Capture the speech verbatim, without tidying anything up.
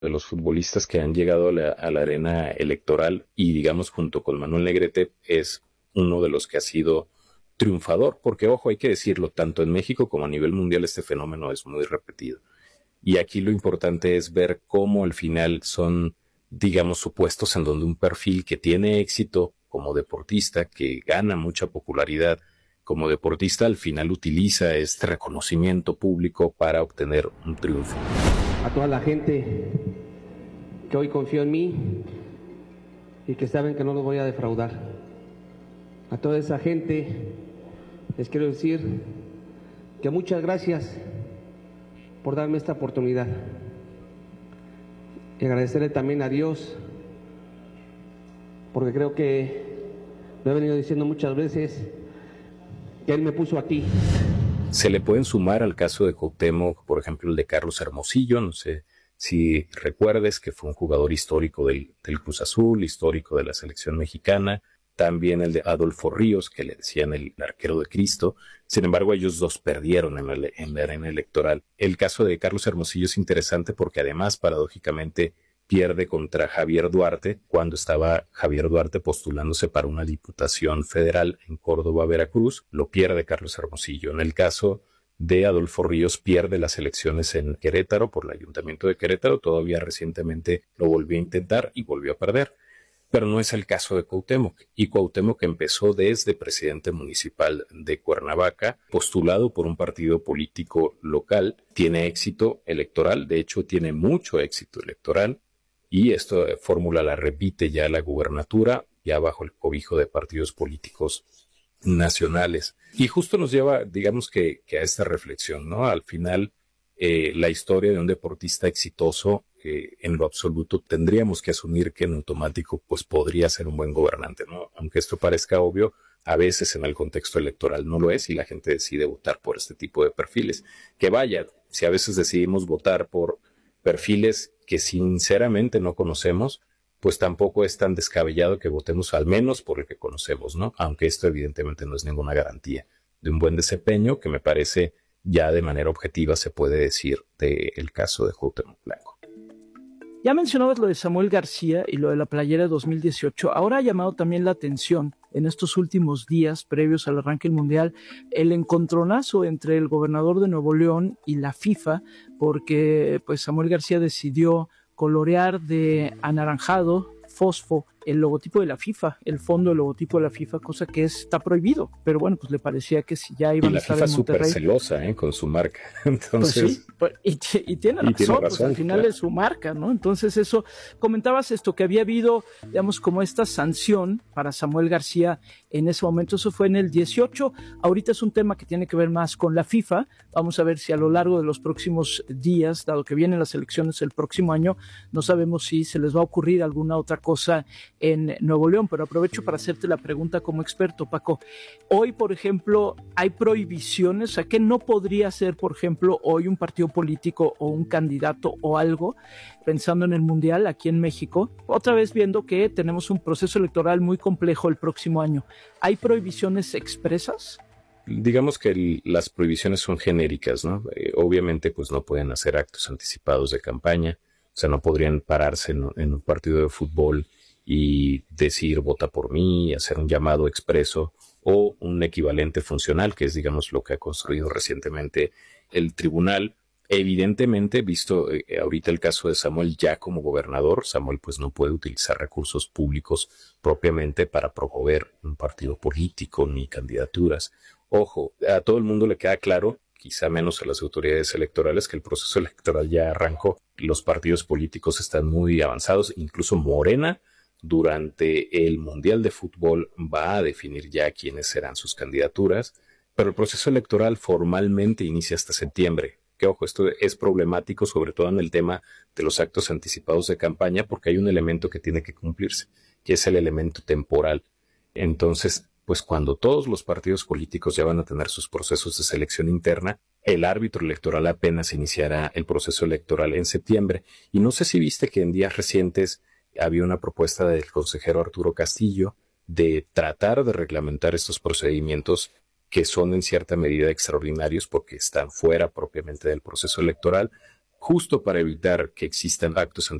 de los futbolistas que han llegado a la, a la arena electoral y digamos junto con Manuel Negrete es uno de los que ha sido triunfador, porque ojo, hay que decirlo, tanto en México como a nivel mundial este fenómeno es muy repetido. Y aquí lo importante es ver cómo al final son, digamos, supuestos en donde un perfil que tiene éxito como deportista, que gana mucha popularidad como deportista, al final utiliza este reconocimiento público para obtener un triunfo. A toda la gente que hoy confió en mí y que saben que no los voy a defraudar. A toda esa gente les quiero decir que muchas gracias por darme esta oportunidad. Y agradecerle también a Dios, porque creo que lo he venido diciendo muchas veces, que Él me puso aquí. Se le pueden sumar al caso de Cuauhtémoc, por ejemplo, el de Carlos Hermosillo, no sé si recuerdes que fue un jugador histórico del, del Cruz Azul, histórico de la selección mexicana, también el de Adolfo Ríos, que le decían el arquero de Cristo. Sin embargo, ellos dos perdieron en la, en la arena electoral. El caso de Carlos Hermosillo es interesante porque además, paradójicamente, pierde contra Javier Duarte cuando estaba Javier Duarte postulándose para una diputación federal en Córdoba, Veracruz. Lo pierde Carlos Hermosillo. En el caso de Adolfo Ríos, pierde las elecciones en Querétaro por el Ayuntamiento de Querétaro. Todavía recientemente lo volvió a intentar y volvió a perder. Pero no es el caso de Cuauhtémoc. Y Cuauhtémoc empezó desde presidente municipal de Cuernavaca, postulado por un partido político local. Tiene éxito electoral, de hecho tiene mucho éxito electoral. Y esta fórmula la repite ya la gubernatura, ya bajo el cobijo de partidos políticos nacionales. Y justo nos lleva, digamos que, que a esta reflexión, ¿no? Al final, eh, la historia de un deportista exitoso, eh, en lo absoluto, tendríamos que asumir que en automático, pues podría ser un buen gobernante, ¿no? Aunque esto parezca obvio, a veces en el contexto electoral no lo es y la gente decide votar por este tipo de perfiles. Que vaya, si a veces decidimos votar por perfiles que sinceramente no conocemos, pues tampoco es tan descabellado que votemos al menos por el que conocemos, ¿no? Aunque esto evidentemente no es ninguna garantía de un buen desempeño, que me parece ya de manera objetiva se puede decir del caso de Cuauhtémoc Blanco. Ya mencionabas lo de Samuel García y lo de la playera de dos mil dieciocho. Ahora ha llamado también la atención en estos últimos días previos al arranque del Mundial el encontronazo entre el gobernador de Nuevo León y la FIFA, porque pues Samuel García decidió colorear de anaranjado, fosfo, el logotipo de la FIFA, el fondo del logotipo de la FIFA, cosa que es, está prohibido, pero bueno, pues le parecía que si ya iban a estar en Monterrey. Y la FIFA súper celosa, ¿eh? Con su marca. Entonces, pues sí, pues, y, y tiene razón, y tiene razón pues al final claro. Es su marca, ¿no? Entonces eso, comentabas esto, que había habido, digamos, como esta sanción para Samuel García en ese momento, eso fue en el dieciocho, ahorita es un tema que tiene que ver más con la FIFA, vamos a ver si a lo largo de los próximos días, dado que vienen las elecciones el próximo año, no sabemos si se les va a ocurrir alguna otra cosa en Nuevo León, pero aprovecho para hacerte la pregunta como experto, Paco. Hoy, por ejemplo, ¿hay prohibiciones? O sea, ¿qué no podría hacer, por ejemplo, hoy un partido político o un candidato o algo, pensando en el Mundial aquí en México? Otra vez viendo que tenemos un proceso electoral muy complejo el próximo año. ¿Hay prohibiciones expresas? Digamos que el, las prohibiciones son genéricas, ¿no? Eh, obviamente, pues no pueden hacer actos anticipados de campaña, o sea, no podrían pararse en, en un partido de fútbol y decir vota por mí, hacer un llamado expreso o un equivalente funcional, que es, digamos, lo que ha construido recientemente el tribunal. Evidentemente, visto eh, ahorita el caso de Samuel ya como gobernador, Samuel pues no puede utilizar recursos públicos propiamente para promover un partido político ni candidaturas. Ojo, a todo el mundo le queda claro, quizá menos a las autoridades electorales, que el proceso electoral ya arrancó. Los partidos políticos están muy avanzados, incluso Morena durante el Mundial de Fútbol va a definir ya quiénes serán sus candidaturas, pero el proceso electoral formalmente inicia hasta septiembre. Que ojo, esto es problemático sobre todo en el tema de los actos anticipados de campaña porque hay un elemento que tiene que cumplirse, que es el elemento temporal. Entonces, pues cuando todos los partidos políticos ya van a tener sus procesos de selección interna, el árbitro electoral apenas iniciará el proceso electoral en septiembre. Y no sé si viste que en días recientes había una propuesta del consejero Arturo Castillo de tratar de reglamentar estos procedimientos que son en cierta medida extraordinarios porque están fuera propiamente del proceso electoral, justo para evitar que existan actos